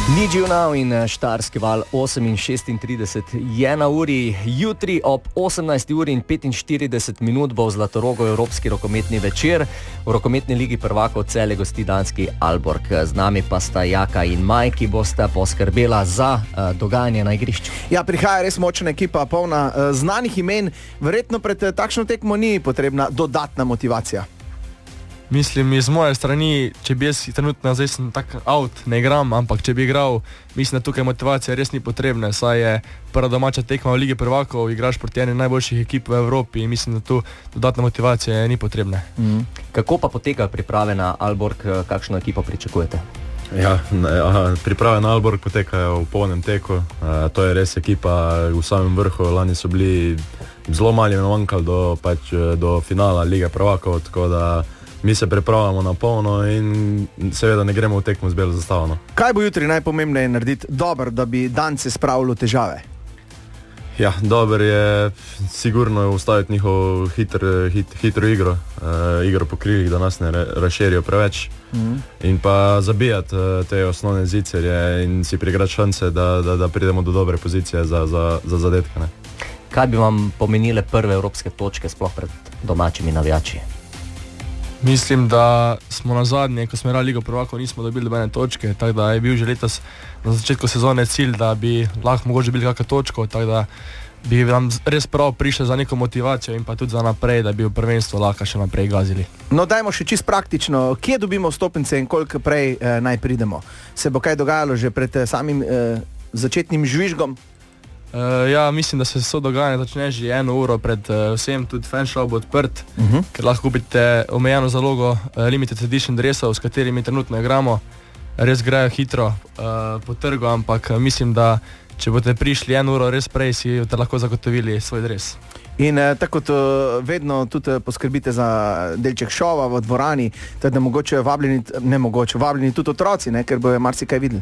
Need You Now in Štajerski val 8:36 je na uri. Jutri ob 18:45 bo v Zlatorogu Evropski rokometni večer. V rokometni ligi prvakov Celje gosti danski Aalborg. Z nami pa sta Jaka in Maj, ki bosta poskrbela za dogajanje na igrišču. Ja, prihaja res močna ekipa, polna znanih imen. Verjetno pred takšno tekmo ni potrebna dodatna motivacija. Mislim, iz moje strani, če bi jaz trenutno, zdaj sem tak out, ne igram, ampak če bi igral, mislim, da tukaj motivacija res ni potrebna, saj je prva domača tekma v Ligi prvakov, igraš proti eni najboljših ekip v Evropi in mislim, da tu dodatna motivacija ni potrebna. Kako pa potekajo priprave na Aalborg, kakšno ekipo pričakujete? Ja, priprave na Aalborg potekajo v polnem teku, to je res ekipa v samem vrhu, lani so bili zelo mali manjkali do finala Lige prvakov, tako da mi se pripravljamo na polno in seveda ne gremo v tekmo z belo zastavo. Kaj bo jutri najpomembneje narediti dobro, da bi Dance spravilo v težave? Ja, dobro je sigurno ustaviti njihov hitro igro, igro po krilih, da nas ne razširijo preveč in pa zabijati te osnovne zicerje in si priigrati šanse, da pridemo do dobre pozicije za zadetke. Ne. Kaj bi vam pomenile prve evropske točke sploh pred domačimi navijači? Mislim, da smo na zadnje, ko smo igrali Ligo prvakov, nismo dobili dobene točke, tako da je bil že letos na začetku sezone cilj, da bi lahko mogoče bili kakšno točko, tako da bi nam res prav prišli za neko motivacijo in pa tudi za naprej, da bi v prvenstvu lahko še naprej gazili. No, dajmo še čisto praktično, kje dobimo vstopnice in koliko prej naj pridemo? Se bo kaj dogajalo že pred samim začetnim žvižgom? Ja, mislim, da se vse dogajanje začne že 1 uro pred vsem, tudi fanshop bo odprt, ker lahko kupite omejeno zalogo limited edition dresov, s katerimi trenutno igramo. Res grejo hitro po trgu, ampak mislim, da če boste prišli 1 uro res prej, si boste lahko zagotovili svoj dres. In tako kot vedno tudi poskrbite za delček šova v dvorani, da mogoče vabljeni tudi otroci, ne, ker bojo marsikaj videli.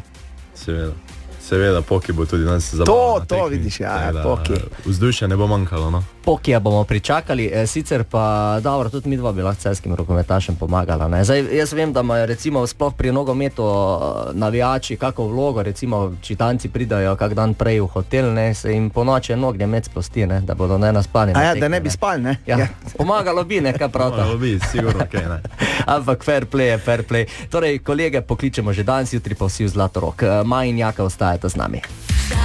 Seveda, poki bo tudi danes zabavno. To vidiš, ja, poki. Vzdušja ne bo manjkalo, no. Pokija bomo pričakali, sicer pa dobro, tudi mi dva bi lahko celskim rokometašem pomagala. Ne? Zdaj, jaz vem, da imajo recimo sploh pri nogometu navijači kako vlogo, recimo čitanci pridajo kak dan prej v hotel, ne, se jim po noči nognje med sprosti, ne, da bodo ne naspani. A ja, da ne bi spali, ne? Ja, pomagalo bi, ne, kaj prav ta. Pomagalo bi, sigurno, kaj ne. Ampak fair play je fair play. Torej, kolege pokličemo že danes, jutri pa vsi v Zlatorog. Maj in Jaka ostajata z nami.